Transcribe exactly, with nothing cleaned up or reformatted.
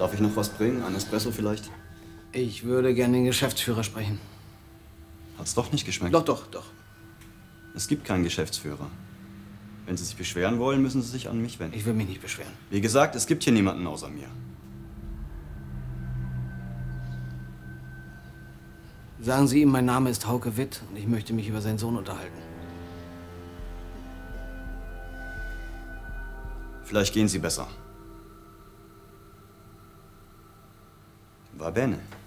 Darf ich noch was bringen? Ein Espresso vielleicht? Ich würde gerne den Geschäftsführer sprechen. Hat's doch nicht geschmeckt? Doch, doch, doch. Es gibt keinen Geschäftsführer. Wenn Sie sich beschweren wollen, müssen Sie sich an mich wenden. Ich will mich nicht beschweren. Wie gesagt, es gibt hier niemanden außer mir. Sagen Sie ihm, mein Name ist Hauke Witt und ich möchte mich über seinen Sohn unterhalten. Vielleicht gehen Sie besser. Va bene.